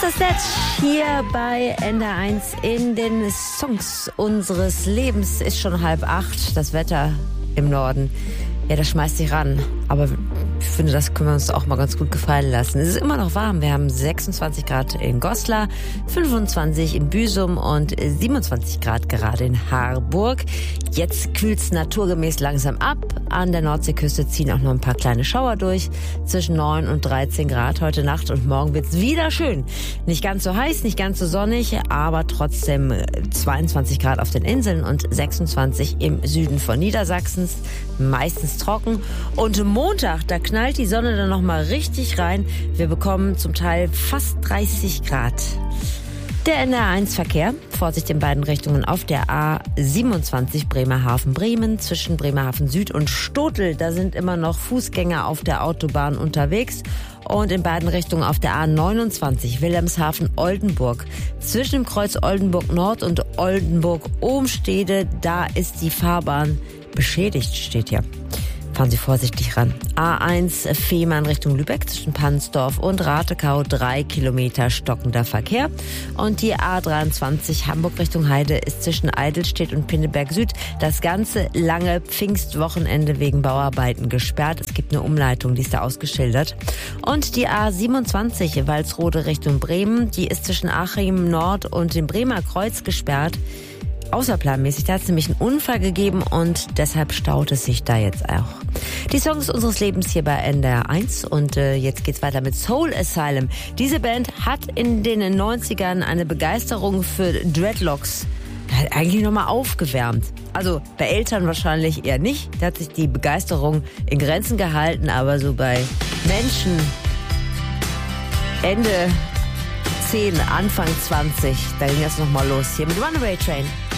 Mr. Sledge hier bei NDR1 in den Songs unseres Lebens. Ist schon 7:30. Das Wetter im Norden, ja, das schmeißt sich ran. Aber ich finde, das können wir uns auch mal ganz gut gefallen lassen. Es ist immer noch warm. Wir haben 26 Grad in Goslar, 25 in Büsum und 27 Grad gerade in Harburg. Jetzt kühlt es naturgemäß langsam ab. An der Nordseeküste ziehen auch noch ein paar kleine Schauer durch. Zwischen 9 und 13 Grad heute Nacht und morgen wird's wieder schön. Nicht ganz so heiß, nicht ganz so sonnig, aber trotzdem 22 Grad auf den Inseln und 26 im Süden von Niedersachsens. Meistens trocken. Und Montag, da knallt die Sonne dann nochmal richtig rein. Wir bekommen zum Teil fast 30 Grad. Der NDR1-Verkehr, Vorsicht in beiden Richtungen auf der A27 Bremerhaven-Bremen zwischen Bremerhaven Süd und Stotel. Da sind immer noch Fußgänger auf der Autobahn unterwegs. Und in beiden Richtungen auf der A29 Wilhelmshaven-Oldenburg. Zwischen dem Kreuz Oldenburg Nord und Oldenburg-Ohmstede, da ist die Fahrbahn beschädigt, steht hier. Fahren Sie vorsichtig ran. A1 Fehmarn Richtung Lübeck zwischen Pansdorf und Ratekau 3 Kilometer stockender Verkehr. Und die A23 Hamburg Richtung Heide ist zwischen Eidelstedt und Pinneberg Süd das ganze lange Pfingstwochenende wegen Bauarbeiten gesperrt. Es gibt eine Umleitung, die ist da ausgeschildert. Und die A27 Walsrode Richtung Bremen, die ist zwischen Achim Nord und dem Bremer Kreuz gesperrt. Außerplanmäßig, da hat es nämlich einen Unfall gegeben und deshalb staut es sich da jetzt auch. Die Songs unseres Lebens hier bei NDR1 und jetzt geht's weiter mit Soul Asylum. Diese Band hat in den 90ern eine Begeisterung für Dreadlocks eigentlich nochmal aufgewärmt. Also bei Eltern wahrscheinlich eher nicht, da hat sich die Begeisterung in Grenzen gehalten, aber so bei Menschen Ende 10, Anfang 20, da ging das nochmal los hier mit Runaway Train.